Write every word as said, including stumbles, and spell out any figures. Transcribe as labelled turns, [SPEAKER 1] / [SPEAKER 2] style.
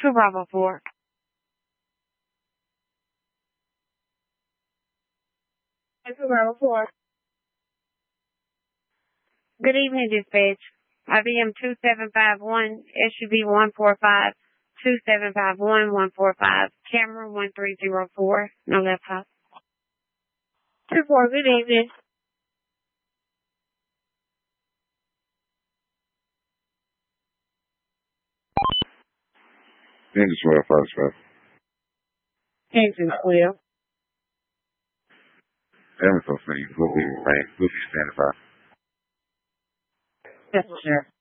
[SPEAKER 1] Two Bravo four. Two Bravo four. Good evening, dispatch. I B M two seven five one, S U V one four five, two seven five one, one four five, camera one three zero four, no laptop. Two four, good evening.
[SPEAKER 2] Engine twelve, five five.
[SPEAKER 1] Engine twelve.
[SPEAKER 2] Emerson, Goofy, man. Goofy, standing by.
[SPEAKER 1] Yes, sir.